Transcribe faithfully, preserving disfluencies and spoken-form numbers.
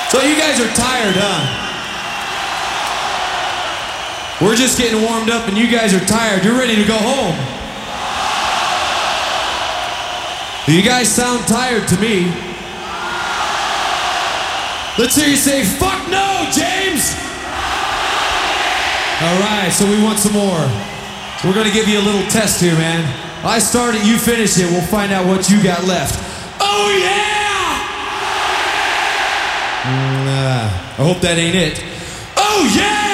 So you guys are tired, huh? We're just getting warmed up and you guys are tired. You're ready to go home. You guys sound tired to me. Let's hear you say, fuck no, James! All right, so we want some more. So we're gonna give you a little test here, man. I start it, you finish it, we'll find out what you got left. Oh yeah! Mm, uh, I hope that ain't it. Oh yeah!